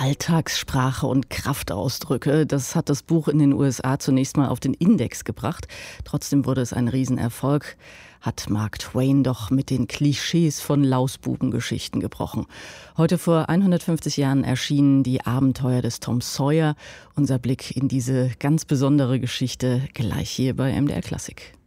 Alltagssprache und Kraftausdrücke. Das hat das Buch in den USA zunächst mal auf den Index gebracht. Trotzdem wurde es ein Riesenerfolg. Hat Mark Twain doch mit den Klischees von Lausbubengeschichten gebrochen. Heute vor 150 Jahren erschienen die Abenteuer des Tom Sawyer. Unser Blick in diese ganz besondere Geschichte gleich hier bei MDR Klassik.